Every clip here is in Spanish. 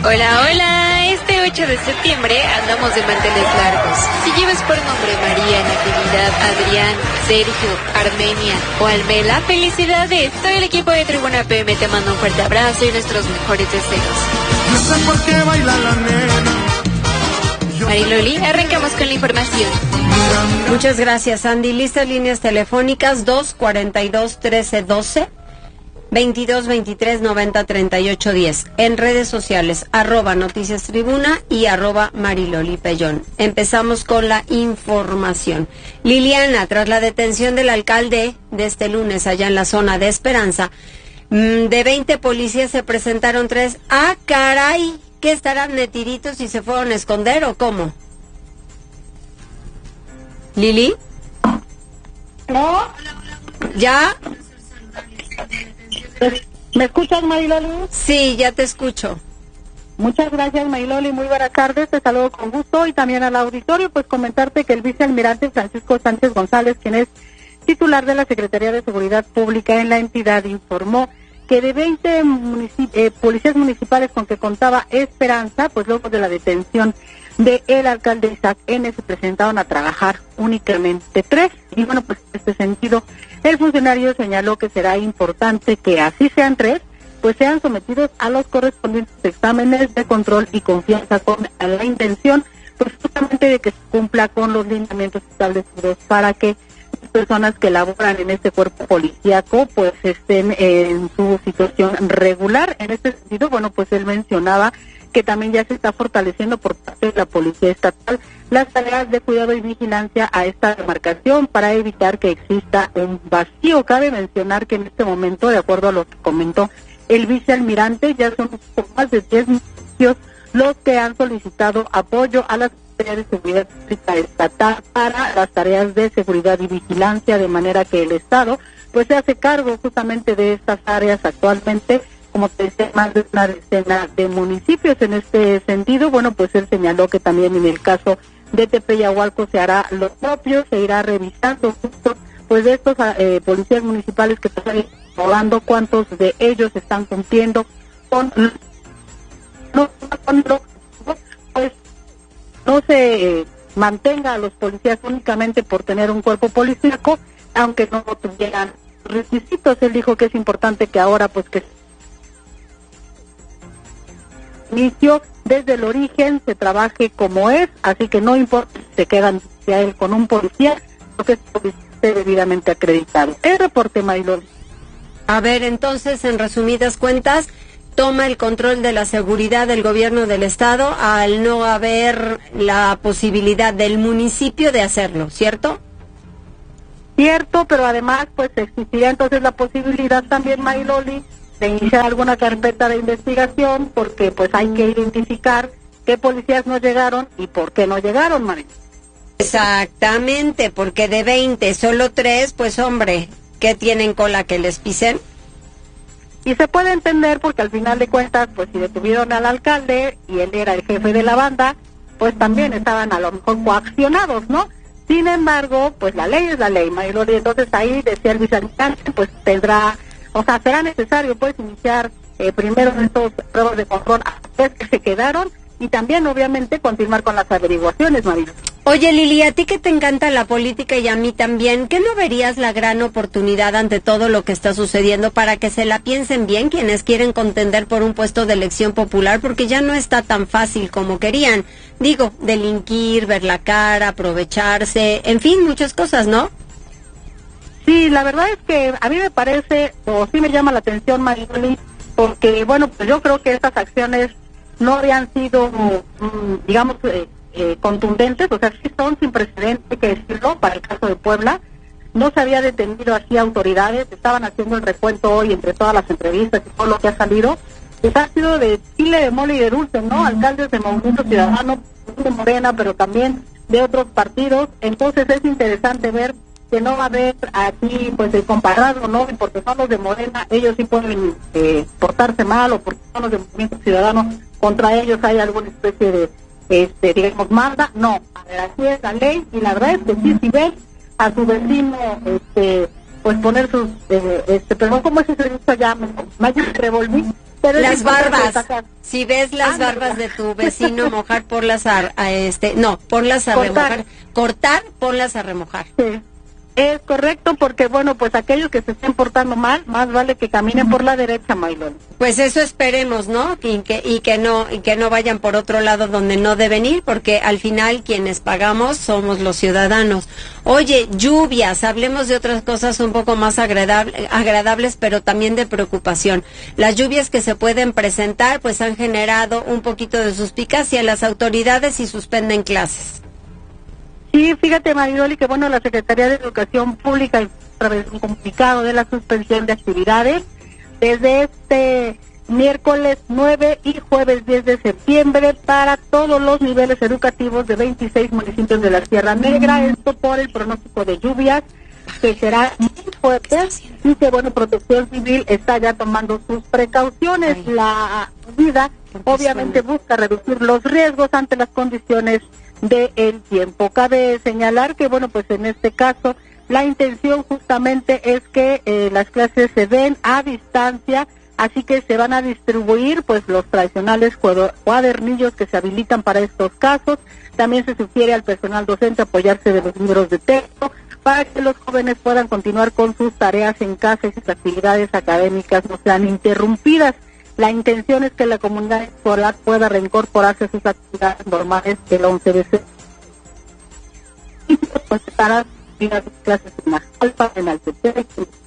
Hola, hola, este 8 de septiembre andamos de manteles largos. Si llevas por nombre María, Natividad, Adrián, Sergio, Armenia o Almela, felicidades. Todo el equipo de Tribuna PM te manda un fuerte abrazo y nuestros mejores deseos. No sé por qué baila la nena. Mariloli, arrancamos con la información. Muchas gracias, Andy. Listas líneas telefónicas 242-1312, 22-23-90-38-10. En redes sociales, @Noticias Tribuna y @Mariloli Pellón. Empezamos con la información. Liliana, tras la detención del alcalde de este lunes allá en la zona de Esperanza, de 20 policías se presentaron 3. ¡Ah, caray! ¿Qué estarán de tiritos y se fueron a esconder o cómo? ¿Lili? ¿No? ¿Ya? ¿Me escuchas, Mariloli? Sí, ya te escucho. Muchas gracias, Mariloli. Muy buenas tardes. Te saludo con gusto y también al auditorio. Pues comentarte que el vicealmirante Francisco Sánchez González, quien es titular de la Secretaría de Seguridad Pública en la entidad, informó que de 20 policías municipales con que contaba Esperanza, pues luego de la detención de el alcalde Isaac N., se presentaron a trabajar únicamente 3. Y bueno, pues en este sentido, el funcionario señaló que será importante que así sean 3, pues sean sometidos a los correspondientes exámenes de control y confianza con la intención, pues justamente de que se cumpla con los lineamientos establecidos para que las personas que laboran en este cuerpo policíaco pues estén en su situación regular. En este sentido, bueno, pues él mencionaba que también ya se está fortaleciendo por parte de la Policía Estatal las tareas de cuidado y vigilancia a esta demarcación para evitar que exista un vacío. Cabe mencionar que en este momento, de acuerdo a lo que comentó el vicealmirante, ya son más de 10 municipios los que han solicitado apoyo a las Secretaría de Seguridad Pública Estatal para las tareas de seguridad y vigilancia, de manera que el Estado pues se hace cargo justamente de estas áreas actualmente. Como te decía, más de una decena de municipios. En este sentido, bueno, pues él señaló que también en el caso de Tepeyahualco se hará lo propio, se irá revisando justo pues de estos policías municipales que están probando cuántos de ellos están cumpliendo con pues no se mantenga a los policías únicamente por tener un cuerpo policíaco, aunque no tuvieran requisitos. Él dijo que es importante que ahora pues que inicio desde el origen se trabaje como es, así que no importa si se quedan con un policía, porque es esté debidamente acreditado. El reporte, Mariloli. A ver, entonces, en resumidas cuentas, toma el control de la seguridad del gobierno del estado al no haber la posibilidad del municipio de hacerlo, ¿cierto? Cierto, pero además pues existiría entonces la posibilidad también, Mariloli, de iniciar alguna carpeta de investigación, porque pues hay que identificar qué policías no llegaron y por qué no llegaron, María. Exactamente, porque de 20 solo 3, pues hombre, ¿qué tienen cola que les pisen? Y se puede entender porque al final de cuentas, pues si detuvieron al alcalde y él era el jefe de la banda, pues también estaban a lo mejor coaccionados, ¿no? Sin embargo, pues la ley es la ley, Mariloli. Entonces ahí decía el vicealmirante, pues tendrá, o sea, será necesario pues iniciar primero estos pruebas de control a los que se quedaron y también obviamente continuar con las averiguaciones, Mariloli. Oye, Lili, a ti que te encanta la política y a mí también, ¿qué no verías la gran oportunidad ante todo lo que está sucediendo para que se la piensen bien quienes quieren contender por un puesto de elección popular? Porque ya no está tan fácil como querían. Digo, delinquir, ver la cara, aprovecharse, en fin, muchas cosas, ¿no? Sí, la verdad es que a mí me parece, o sí me llama la atención, Mariloli, porque, bueno, pues yo creo que estas acciones no habían sido, digamos, contundentes, o sea, sí son sin precedente, hay que decirlo, para el caso de Puebla. No se había detenido así autoridades, estaban haciendo el recuento hoy entre todas las entrevistas y todo lo que ha salido, pues ha sido de chile, de mole y de dulce, ¿no? Alcaldes de Movimiento Ciudadano, de Morena, pero también de otros partidos. Entonces es interesante ver que no va a haber aquí pues el comparado, ¿no? Porque son los de Morena, ellos sí pueden portarse mal, o porque son los de Movimiento Ciudadano, contra ellos hay alguna especie de digamos, manda. No, a ver, así es la ley, y la verdad es que sí, si ven a su vecino, pues poner sus, perdón, ¿cómo es ese servicio allá? Mayor Revolví, Pero las barbas. Si ves las barbas de tu vecino mojar, ponlas ponlas a remojar. Cortar, ponlas a remojar. Sí. Es correcto, porque bueno, pues aquellos que se estén portando mal, más vale que caminen por la derecha, Maylon. Pues eso esperemos, ¿no? Y que no vayan por otro lado donde no deben ir, porque al final quienes pagamos somos los ciudadanos. Oye, lluvias, hablemos de otras cosas un poco más agradables, pero también de preocupación. Las lluvias que se pueden presentar, pues han generado un poquito de suspicacia a las autoridades y suspenden clases. Sí, fíjate, Mariloli, que bueno, la Secretaría de Educación Pública, a través de un comunicado de la suspensión de actividades, desde este miércoles 9 y jueves 10 de septiembre para todos los niveles educativos de 26 municipios de la Sierra Negra, esto por el pronóstico de lluvias, que será muy fuerte, y que bueno, Protección Civil está ya tomando sus precauciones. La medida obviamente busca reducir los riesgos ante las condiciones del tiempo. Cabe señalar que bueno, pues en este caso la intención justamente es que las clases se den a distancia, así que se van a distribuir pues los tradicionales cuadernillos que se habilitan para estos casos. También se sugiere al personal docente apoyarse de los libros de texto para que los jóvenes puedan continuar con sus tareas en casa y sus actividades académicas no sean interrumpidas. La intención es que la comunidad escolar pueda reincorporarse a sus actividades normales el 11 de septiembre. Y pues para ir a sus clases en Majalpa, en Altepec,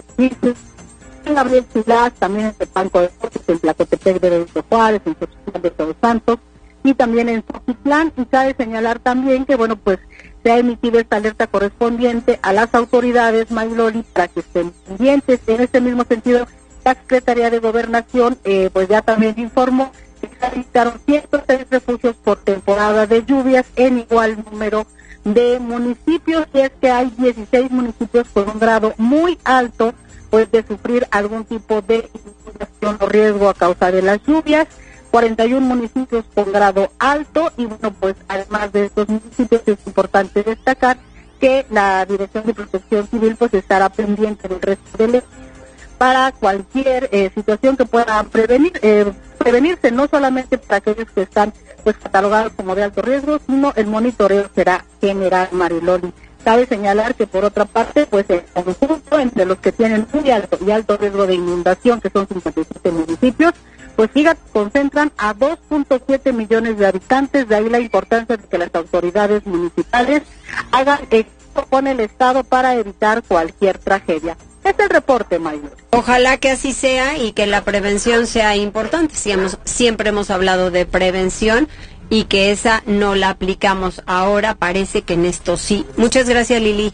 en Gabriel Silas, también en Tepanco de Cortes, en Tlacotepec de Benito Juárez, en Xochitl de Todos Santos, y también en Xochitlán. Y cabe señalar también que bueno, pues se ha emitido esta alerta correspondiente a las autoridades, Mayloli, para que estén pendientes. En este mismo sentido, la Secretaría de Gobernación pues ya también informó que se habilitaron 106 refugios por temporada de lluvias en igual número de municipios, y es que hay 16 municipios con un grado muy alto pues de sufrir algún tipo de inundación o riesgo a causa de las lluvias, 41 municipios con grado alto, y bueno, pues además de estos municipios es importante destacar que la Dirección de Protección Civil pues estará pendiente del resto del para cualquier situación que pueda prevenirse, no solamente para aquellos que están pues catalogados como de alto riesgo, sino el monitoreo será general, Mariloli. Cabe señalar que por otra parte, pues el conjunto entre los que tienen muy alto y alto riesgo de inundación, que son 57 municipios, pues fíjate, concentran a 2.7 millones de habitantes, de ahí la importancia de que las autoridades municipales hagan equipo con el Estado para evitar cualquier tragedia. Es el reporte, Mayor. Ojalá que así sea y que la prevención sea importante. Siempre hemos hablado de prevención y que esa no la aplicamos. Ahora parece que en esto sí. Muchas gracias, Lili.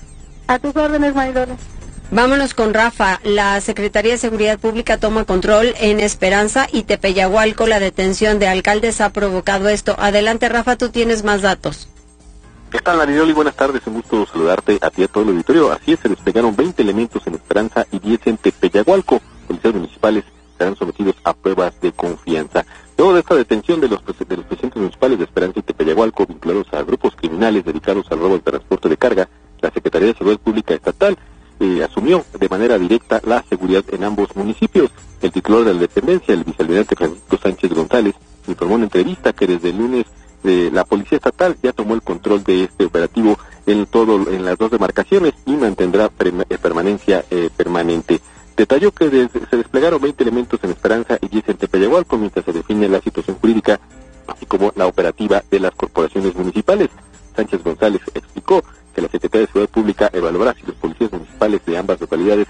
A tus órdenes, Mayor. Vámonos con Rafa. La Secretaría de Seguridad Pública toma control en Esperanza y Tepeyagualco. La detención de alcaldes ha provocado esto. Adelante, Rafa, tú tienes más datos. ¿Qué tal, Mariloli? Buenas tardes, un gusto saludarte a ti y a todo el auditorio. Así es, se desplegaron 20 elementos en Esperanza y 10 en Tepeyagualco. Policías municipales serán sometidos a pruebas de confianza. Luego de esta detención de los presidentes municipales de Esperanza y Tepeyagualco, vinculados a grupos criminales dedicados al robo del transporte de carga, la Secretaría de Seguridad Pública Estatal asumió de manera directa la seguridad en ambos municipios. El titular de la dependencia, el vicealmirante Francisco Sánchez González, informó en entrevista que desde el lunes la Policía Estatal ya tomó el control de este operativo en las dos demarcaciones y mantendrá permanencia permanente. Detalló que se desplegaron 20 elementos en Esperanza y 10 en Tepeyagualco mientras se define la situación jurídica, así como la operativa de las corporaciones municipales. Sánchez González explicó que la Secretaría de Seguridad Pública evaluará si los policías municipales de ambas localidades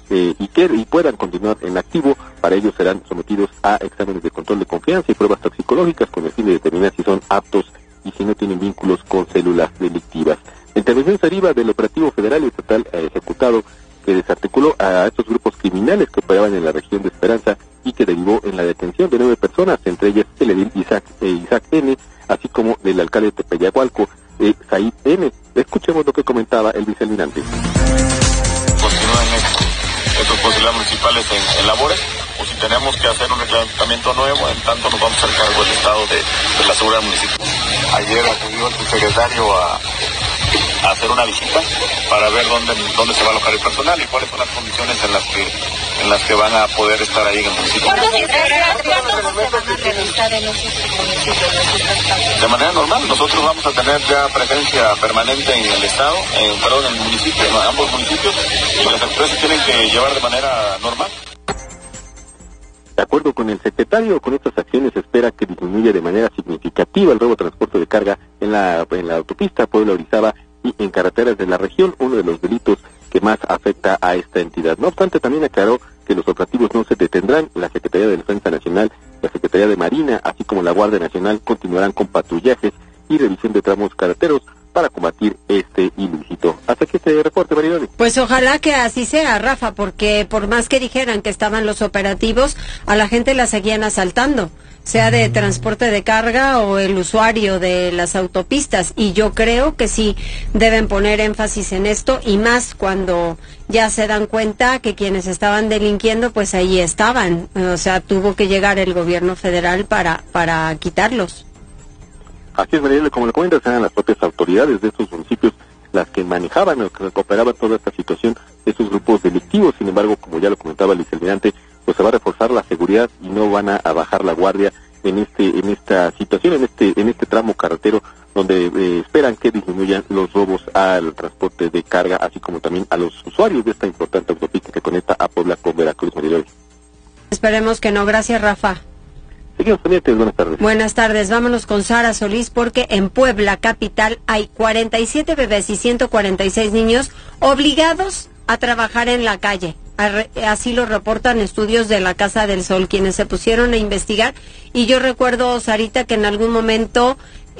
y puedan continuar en activo. Para ello serán sometidos a exámenes de control de confianza y pruebas toxicológicas con el fin de determinar si son aptos y si no tienen vínculos con células delictivas. La intervención se deriva del operativo federal y estatal ejecutado que desarticuló a estos grupos criminales que operaban en la región de Esperanza y que derivó en la detención de 9 personas, entre ellas el edil Isaac N., así como del alcalde de Tepeyagualco, Said N. Escuchemos lo que comentaba el vicealmirante. Continúan estos policías municipales en labores, o si tenemos que hacer un reglamentamiento nuevo, en tanto nos vamos a hacer cargo del estado de la seguridad municipal. Ayer acudió el subsecretario a hacer una visita para ver dónde se va a alojar el personal y cuáles son las condiciones en las que en las que van a poder estar ahí en el municipio. De manera normal, nosotros vamos a tener ya presencia permanente en el estado, en el municipio, en ambos municipios, y las empresas tienen que llevar de manera normal. De acuerdo con el secretario, con estas acciones se espera que disminuya de manera significativa el robo de transporte de carga en la autopista Puebla-Orizaba y en carreteras de la región, uno de los delitos que más afecta a esta entidad. No obstante, también aclaró que los operativos no se detendrán. La Secretaría de Defensa Nacional, la Secretaría de Marina, así como la Guardia Nacional continuarán con patrullajes y revisión de tramos carreteros para combatir este ilícito. Hasta aquí este reporte, Mariloli. Pues ojalá que así sea, Rafa, porque por más que dijeran que estaban los operativos, a la gente la seguían asaltando, sea de transporte de carga o el usuario de las autopistas, y yo creo que sí deben poner énfasis en esto, y más cuando ya se dan cuenta que quienes estaban delinquiendo, pues ahí estaban, o sea, tuvo que llegar el gobierno federal para quitarlos. Así es, María, como le comentas, eran las propias autoridades de estos municipios las que manejaban o que cooperaban toda esta situación de estos grupos delictivos. Sin embargo, como ya lo comentaba el vicealmirante, pues se va a reforzar la seguridad y no van a bajar la guardia en esta situación, en este tramo carretero, donde esperan que disminuyan los robos al transporte de carga, así como también a los usuarios de esta importante autopista que conecta a Puebla con Veracruz, María. Esperemos que no. Gracias, Rafa. Seguimos pendientes, buenas tardes. Buenas tardes, vámonos con Sara Solís, porque en Puebla capital hay 47 bebés y 146 niños obligados a trabajar en la calle. Así lo reportan estudios de la Casa del Sol, quienes se pusieron a investigar. Y yo recuerdo, Sarita, que en algún momento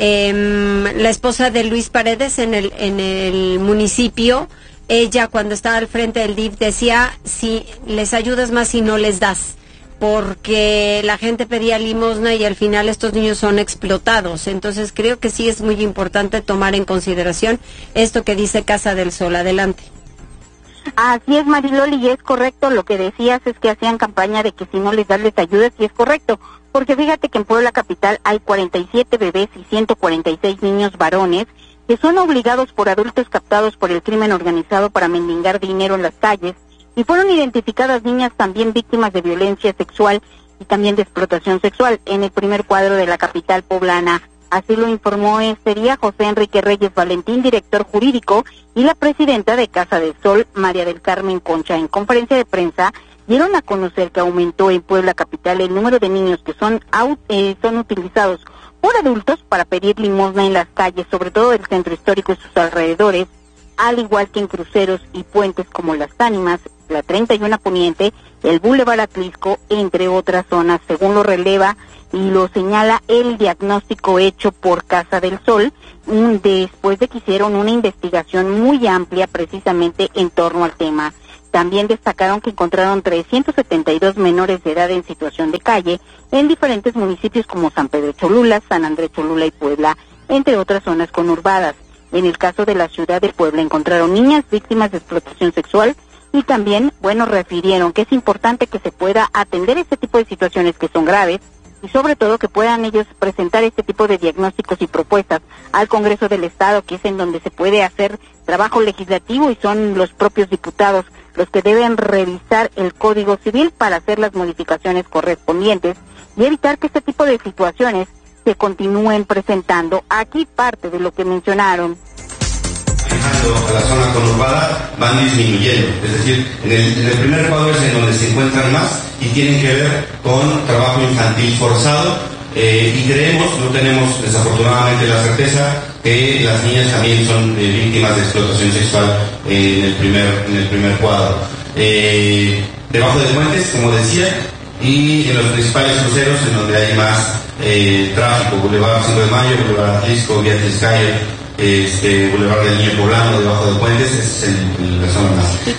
la esposa de Luis Paredes en el municipio, ella cuando estaba al frente del DIF decía, si les ayudas más si no les das, porque la gente pedía limosna y al final estos niños son explotados. Entonces creo que sí es muy importante tomar en consideración esto que dice Casa del Sol. Adelante. Así es, Mariloli, y es correcto lo que decías, es que hacían campaña de que si no les das les ayudas, y es correcto, porque fíjate que en Puebla capital hay 47 bebés y 146 niños varones que son obligados por adultos captados por el crimen organizado para mendigar dinero en las calles. Y fueron identificadas niñas también víctimas de violencia sexual y también de explotación sexual en el primer cuadro de la capital poblana. Así lo informó este día José Enrique Reyes Valentín, director jurídico, y la presidenta de Casa del Sol, María del Carmen Concha. En conferencia de prensa dieron a conocer que aumentó en Puebla capital el número de niños que son utilizados por adultos para pedir limosna en las calles, sobre todo del centro histórico y sus alrededores, al igual que en cruceros y puentes como Las Ánimas, la 31 Poniente, el Boulevard Atlisco, entre otras zonas, según lo releva y lo señala el diagnóstico hecho por Casa del Sol, después de que hicieron una investigación muy amplia precisamente en torno al tema. También destacaron que encontraron 372 menores de edad en situación de calle en diferentes municipios como San Pedro Cholula, San Andrés Cholula y Puebla, entre otras zonas conurbadas. En el caso de la ciudad de Puebla encontraron niñas víctimas de explotación sexual y también, refirieron que es importante que se pueda atender este tipo de situaciones que son graves y sobre todo que puedan ellos presentar este tipo de diagnósticos y propuestas al Congreso del Estado, que es en donde se puede hacer trabajo legislativo y son los propios diputados los que deben revisar el Código Civil para hacer las modificaciones correspondientes y evitar que este tipo de situaciones se continúen presentando. Aquí parte de lo que mencionaron. A la zona conurbada van disminuyendo, es decir, en el primer cuadro es en donde se encuentran más y tienen que ver con trabajo infantil forzado, y creemos, no tenemos desafortunadamente la certeza, que las niñas también son víctimas de explotación sexual en el primer cuadro. Debajo de puentes, como decía, y en los principales cruceros en donde hay más tráfico, Boulevard 5 de Mayo, Boulevard Atlisco, Vía Tizcaya, Boulevard del Niño Poblano, debajo de puentes, es la zona más.